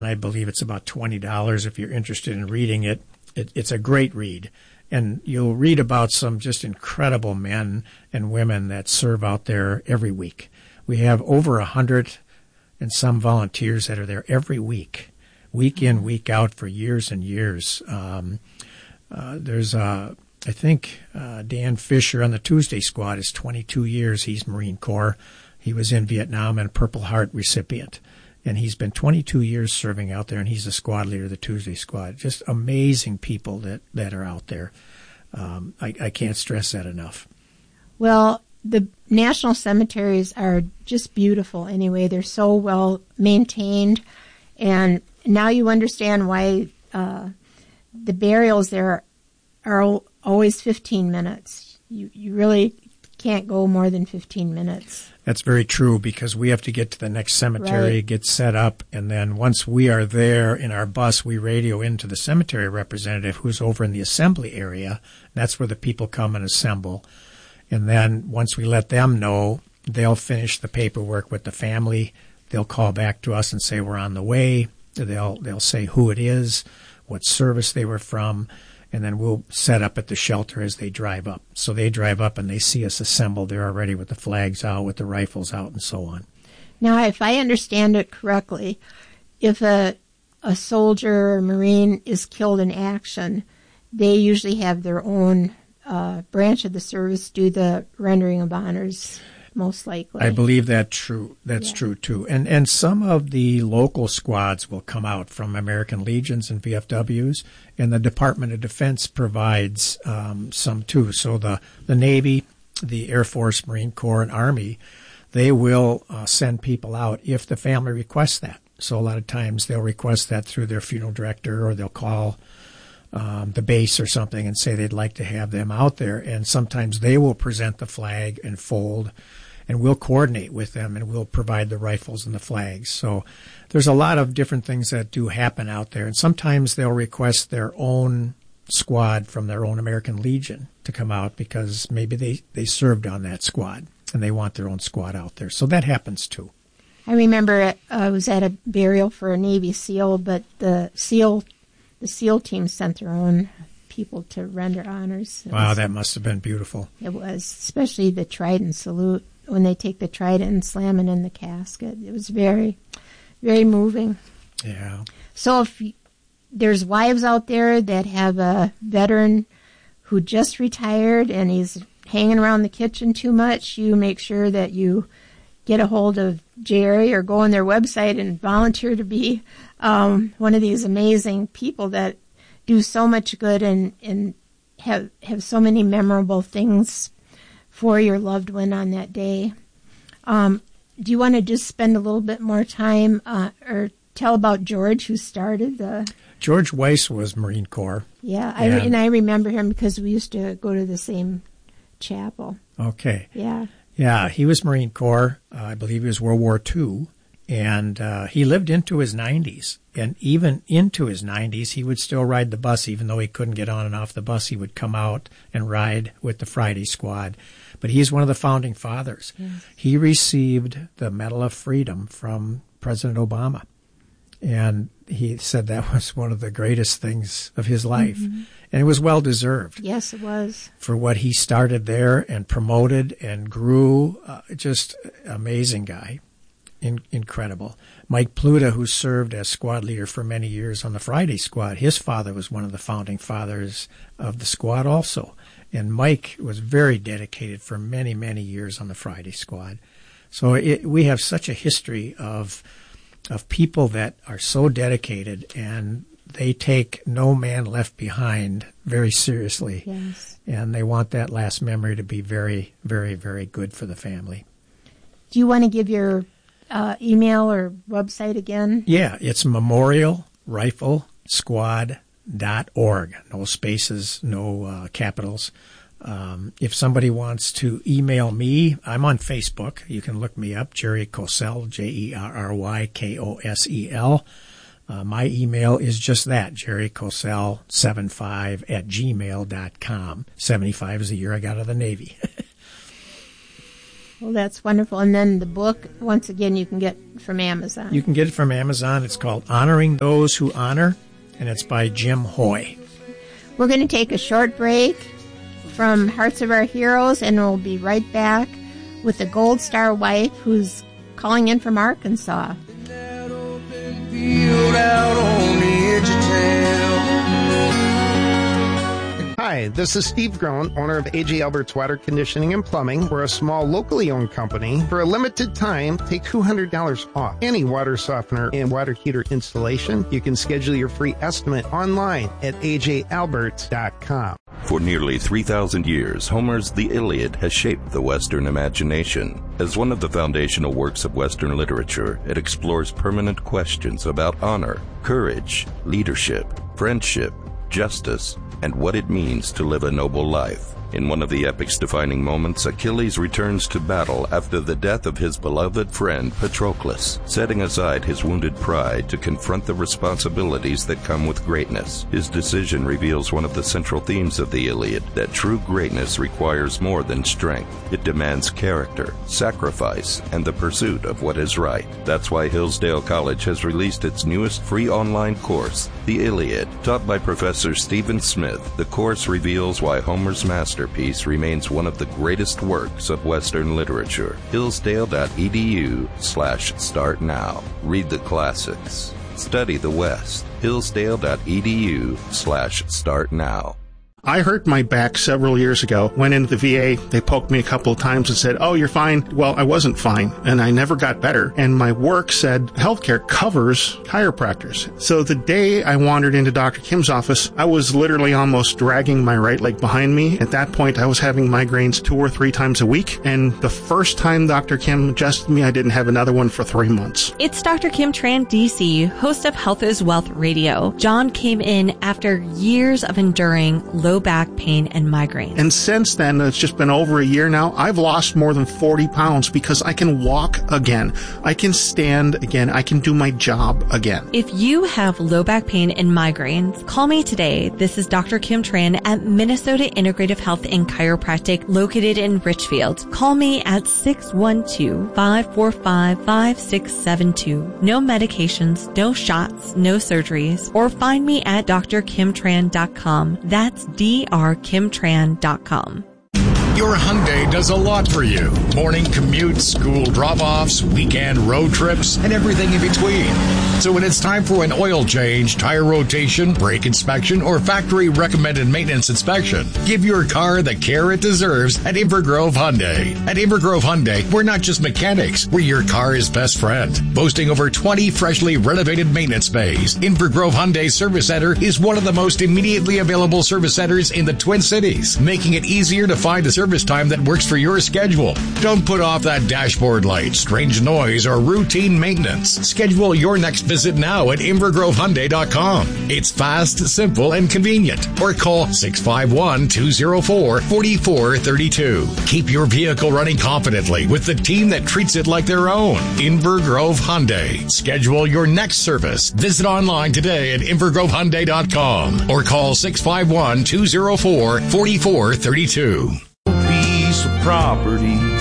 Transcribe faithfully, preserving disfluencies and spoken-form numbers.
I believe it's about twenty dollars if you're interested in reading it. it. It's a great read. And you'll read about some just incredible men and women that serve out there every week. We have over a hundred and some volunteers that are there every week, week in, week out for years and years. Um, uh, there's, uh, I think, uh, Dan Fisher on the Tuesday squad is twenty-two years. He's Marine Corps. He was in Vietnam and Purple Heart recipient. And he's been twenty-two years serving out there, and he's the squad leader of the Tuesday squad. Just amazing people that, that are out there. Um, I, I can't stress that enough. Well, the national cemeteries are just beautiful anyway. They're so well maintained. And now you understand why uh, the burials there are always fifteen minutes. You, you really can't go more than fifteen minutes. That's very true, because we have to get to the next cemetery, Right. get set up, and then once we are there in our bus, we radio into the cemetery representative who's over in the assembly area. That's where the people come and assemble. And then once we let them know, they'll finish the paperwork with the family. They'll call back to us and say we're on the way. They'll they'll say who it is, what service they were from, and then we'll set up at the shelter as they drive up. So they drive up and they see us assembled. They're already with the flags out, with the rifles out, and so on. Now, if I understand it correctly, if a a soldier or Marine is killed in action, they usually have their own uh, branch of the service do the rendering of honors, most likely. I believe that true. That's Yeah. true too. And and some of the local squads will come out from American Legions and V F Ws, and the Department of Defense provides um, some too. So the the Navy, the Air Force, Marine Corps, and Army, they will uh, send people out if the family requests that. So a lot of times they'll request that through their funeral director, or they'll call um, the base or something and say they'd like to have them out there. And sometimes they will present the flag and fold, and we'll coordinate with them, and we'll provide the rifles and the flags. So there's a lot of different things that do happen out there. And sometimes they'll request their own squad from their own American Legion to come out, because maybe they, they served on that squad and they want their own squad out there. So that happens too. I remember uh, I was at a burial for a Navy SEAL, but the SEAL the SEAL team sent their own people to render honors. It Wow, was, that must have been beautiful. It was, especially the trident salute, when they take the trident and slam it in the casket. It was very, very moving. Yeah. So if y- there's wives out there that have a veteran who just retired and he's hanging around the kitchen too much, you make sure that you get a hold of Jerry or go on their website and volunteer to be um, one of these amazing people that do so much good and, and have have so many memorable things for your loved one on that day. Um, do you want to just spend a little bit more time uh, or tell about George, who started the... George Weiss was Marine Corps. Yeah, I, And- and I remember him because we used to go to the same chapel. Okay. Yeah. Yeah, he was Marine Corps. Uh, I believe he was World War Two. And uh, he lived into his nineties. And even into his nineties, he would still ride the bus. Even though he couldn't get on and off the bus, he would come out and ride with the Friday squad. But he's one of the founding fathers. Yes. He received the Medal of Freedom from President Obama. And he said that was one of the greatest things of his life. Mm-hmm. And it was well-deserved. Yes, it was. For what he started there and promoted and grew. Uh, just amazing guy. In, incredible. Mike Pluta, who served as squad leader for many years on the Friday squad, his father was one of the founding fathers of the squad also. And Mike was very dedicated for many, many years on the Friday squad. So it, we have such a history of of people that are so dedicated, and they take no man left behind very seriously. Yes. And they want that last memory to be very, very, very good for the family. Do you want to give your uh, email or website again? Yeah, it's memorial rifle squad dot org. No spaces, no uh, capitals. Um, if somebody wants to email me, I'm on Facebook. You can look me up, Jerry Kosel, J E R R Y K O S E L. Uh, my email is just that, Jerry Kosel seventy-five at gmail dot com. seventy-five is the year I got out of the Navy. Well, that's wonderful. And then the book, once again, you can get from Amazon. You can get it from Amazon. It's called Honoring Those Who Honor, and it's by Jim Hoy. We're going to take a short break from Hearts of Our Heroes, and we'll be right back with the Gold Star wife who's calling in from Arkansas. That open field out on the edge of town. Hi, this is Steve Groen, owner of A J Albert's Water Conditioning and Plumbing. We're a small, locally owned company. For a limited time, take two hundred dollars off any water softener and water heater installation. You can schedule your free estimate online at A J Alberts dot com. For nearly three thousand years, Homer's The Iliad has shaped the Western imagination. As one of the foundational works of Western literature, it explores permanent questions about honor, courage, leadership, friendship, justice, and what it means to live a noble life. In one of the epic's defining moments, Achilles returns to battle after the death of his beloved friend Patroclus, setting aside his wounded pride to confront the responsibilities that come with greatness. His decision reveals one of the central themes of the Iliad, that true greatness requires more than strength. It demands character, sacrifice, and the pursuit of what is right. That's why Hillsdale College has released its newest free online course, The Iliad. Taught by Professor Stephen Smith, the course reveals why Homer's master Masterpiece remains one of the greatest works of Western literature. Hillsdale.edu slash start now. Read the classics. Study the West. Hillsdale.edu slash start now. I hurt my back several years ago. Went into the V A. They poked me a couple of times and said, oh, you're fine. Well, I wasn't fine, and I never got better. And my work said healthcare covers chiropractors. So the day I wandered into Doctor Kim's office, I was literally almost dragging my right leg behind me. At that point, I was having migraines two or three times a week. And the first time Doctor Kim adjusted me, I didn't have another one for three months. It's Doctor Kim Tran, D C, host of Health is Wealth Radio. John came in after years of enduring low back pain and migraine. And since then, it's just been over a year now, I've lost more than forty pounds because I can walk again. I can stand again. I can do my job again. If you have low back pain and migraines, call me today. This is Doctor Kim Tran at Minnesota Integrative Health and Chiropractic located in Richfield. Call me at six one two, five four five, five six seven two. No medications, no shots, no surgeries, or find me at d r kim tran dot com. That's d r kim tran dot com. Your Hyundai does a lot for you. Morning commutes, school drop-offs, weekend road trips, and everything in between. So when it's time for an oil change, tire rotation, brake inspection, or factory-recommended maintenance inspection, give your car the care it deserves at Invergrove Hyundai. At Invergrove Hyundai, we're not just mechanics, we're your car's best friend. Boasting over twenty freshly renovated maintenance bays, Invergrove Hyundai Service Center is one of the most immediately available service centers in the Twin Cities, making it easier to find a service time that works for your schedule. Don't put off that dashboard light, strange noise, or routine maintenance. Schedule your next visit now at Invergrove Hyundai dot com. It's fast, simple, and convenient. Or call six five one, two zero four, four four three two. Keep your vehicle running confidently with the team that treats it like their own. Invergrove Hyundai. Schedule your next service. Visit online today at Invergrove Hyundai dot com or call six five one, two zero four, four four three two. Piece of property